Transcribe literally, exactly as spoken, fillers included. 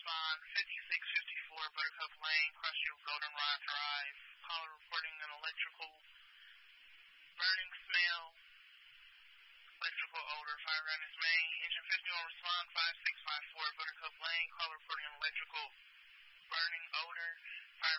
respond, fifty-six fifty-four Buttercup Lane, Crossfield Goldenrod Drive. Caller reporting an electrical burning smell, electrical odor, fire around his main. Engine fifty-one respond, five six five four Buttercup Lane. Caller reporting an electrical burning odor, fire